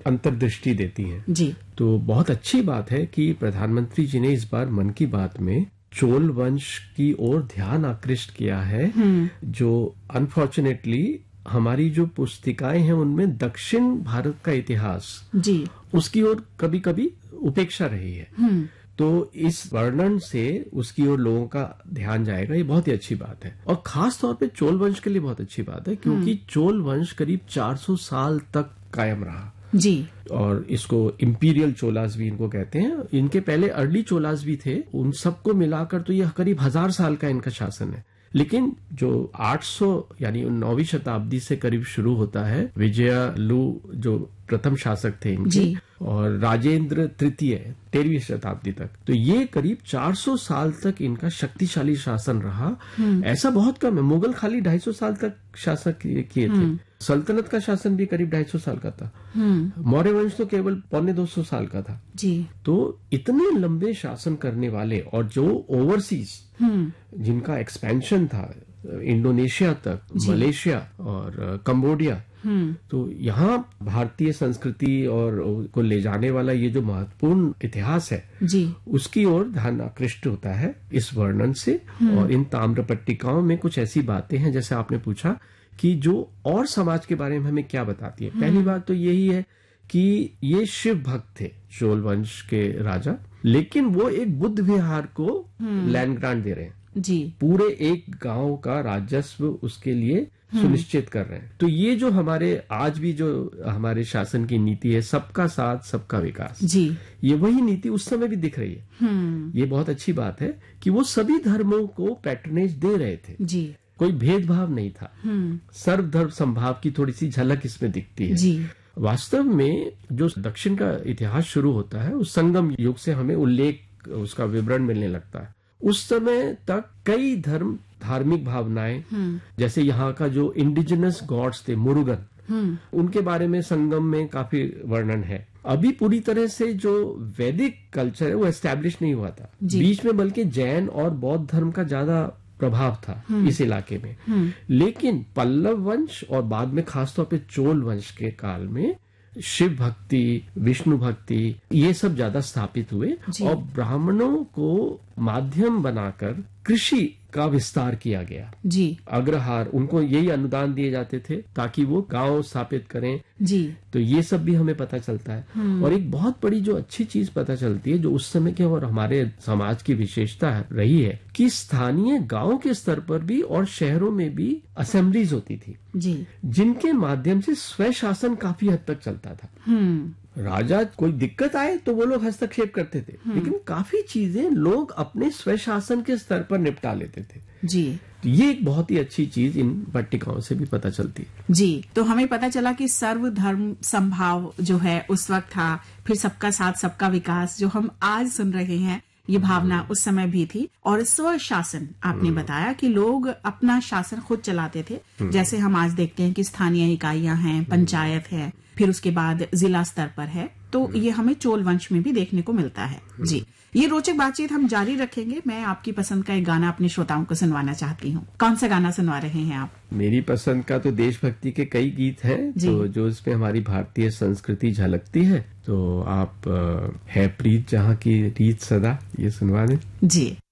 अंतर्दृष्टि देती हैं। जी। तो बहुत अच्छी बात है कि प्रधानमंत्री जी ने इस बार मन की बात में चोल वंश की ओर ध्यान आकृष्ट किया है, जो अनफॉर्चुनेटली हमारी जो पुस्तिकाएं हैं उनमें दक्षिण भारत का इतिहास जी उसकी ओर कभी कभी उपेक्षा रही है। तो इस वर्णन से उसकी ओर लोगों का ध्यान जाएगा, ये बहुत ही अच्छी बात है। और खास तौर पे चोल वंश के लिए बहुत अच्छी बात है, क्योंकि चोल वंश करीब 400 साल तक कायम रहा जी। और इसको इंपीरियल चोलास भी इनको कहते हैं। इनके पहले अर्ली चोलास भी थे, उन सबको मिलाकर तो यह करीब 1000 साल का इनका शासन है। लेकिन जो 800 यानी 9वीं शताब्दी से करीब शुरू होता है, विजयालु जो प्रथम शासक थे इनके, और राजेंद्र तृतीय 13वीं शताब्दी तक, तो ये करीब 400 साल तक इनका शक्तिशाली शासन रहा। ऐसा बहुत कम है, मुगल खाली 250 साल तक शासक किए थे, सल्तनत का शासन भी करीब 250 साल का था, मौर्य वंश तो केवल 250 साल का था जी। तो इतने लंबे शासन करने वाले, और जो ओवरसीज जिनका एक्सपेंशन था इंडोनेशिया तक, मलेशिया और कंबोडिया, तो यहाँ भारतीय संस्कृति और को ले जाने वाला ये जो महत्वपूर्ण इतिहास है जी, उसकी ओर ध्यान आकृष्ट होता है इस वर्णन से। और इन ताम्र पट्टिकाओं में कुछ ऐसी बातें हैं, जैसे आपने पूछा कि जो और समाज के बारे में हमें क्या बताती है। पहली बात तो यही है कि ये शिव भक्त थे चोल वंश के राजा, लेकिन वो एक बुद्ध विहार को लैंड ग्रांट दे रहे हैं जी, पूरे एक गांव का राजस्व उसके लिए सुनिश्चित कर रहे हैं। तो ये जो हमारे आज भी जो हमारे शासन की नीति है, सबका साथ सबका विकास जी, ये वही नीति उस समय भी दिख रही है। ये बहुत अच्छी बात है कि वो सभी धर्मों को पैट्रनेज दे रहे थे जी, कोई भेदभाव नहीं था। सर्वधर्म संभाव की थोड़ी सी झलक इसमें दिखती है जी। वास्तव में जो दक्षिण का इतिहास शुरू होता है उस संगम युग से हमें उल्लेख, उसका विवरण मिलने लगता है। उस समय तक कई धार्मिक भावनाएं, जैसे यहाँ का जो इंडिजिनस गॉड्स थे मुरुगन, उनके बारे में संगम में काफी वर्णन है। अभी पूरी तरह से जो वैदिक कल्चर है वो एस्टैब्लिश नहीं हुआ था बीच में, बल्कि जैन और बौद्ध धर्म का ज्यादा प्रभाव था इस इलाके में। लेकिन पल्लव वंश और बाद में खासतौर पे चोल वंश के काल में शिव भक्ति, विष्णु भक्ति, ये सब ज्यादा स्थापित हुए और ब्राह्मणों को माध्यम बनाकर कृषि का विस्तार किया गया जी। अग्रहार, उनको यही अनुदान दिए जाते थे ताकि वो गांव स्थापित करें जी। तो ये सब भी हमें पता चलता है। और एक बहुत बड़ी जो अच्छी चीज पता चलती है, जो उस समय के और हमारे समाज की विशेषता रही है, कि स्थानीय गांव के स्तर पर भी और शहरों में भी असेंबलीज होती थी जी, जिनके माध्यम से स्वशासन काफी हद तक चलता था। राजा कोई दिक्कत आए तो वो लोग हस्तक्षेप करते थे, लेकिन काफी चीजें लोग अपने स्वशासन के स्तर पर निपटा लेते थे जी। तो ये एक बहुत ही अच्छी चीज इन पट्टिकाओं से भी पता चलती है जी। तो हमें पता चला कि सर्वधर्म संभाव जो है उस वक्त था, फिर सबका साथ सबका विकास जो हम आज सुन रहे हैं, ये भावना उस समय भी थी। और स्वशासन आपने बताया कि लोग अपना शासन खुद चलाते थे, जैसे हम आज देखते हैं कि स्थानीय इकाइयां हैं, पंचायत है, फिर उसके बाद जिला स्तर पर है। तो ये हमें चोल वंश में भी देखने को मिलता है जी। ये रोचक बातचीत हम जारी रखेंगे। मैं आपकी पसंद का एक गाना अपने श्रोताओं को सुनवाना चाहती हूँ। कौन सा गाना सुनवा रहे हैं आप? मेरी पसंद का तो देशभक्ति के कई गीत हैं तो जो इसमें हमारी भारतीय संस्कृति झलकती है, तो आप है प्रीत जहाँ की रीत सदा, ये सुनवा दें जी।